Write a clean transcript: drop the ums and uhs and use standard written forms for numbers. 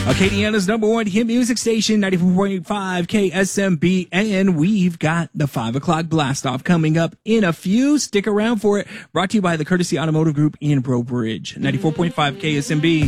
Acadiana's number one hit music station, 94.5 KSMB, and we've got the 5 o'clock blast off coming up in a few. Stick around for it. Brought to you by the Courtesy Automotive Group in Breaux Bridge, 94.5 KSMB.